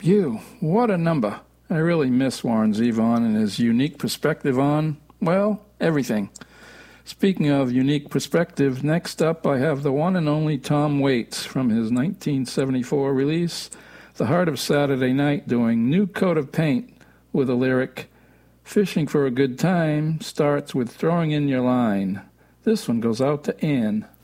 What a number. I really miss Warren Zevon and his unique perspective on, well, everything. Speaking of unique perspective, next up I have the one and only Tom Waits from his 1974 release, The Heart of Saturday Night, doing New Coat of Paint with a lyric, Fishing for a good time starts with throwing in your line. This one goes out to Ann.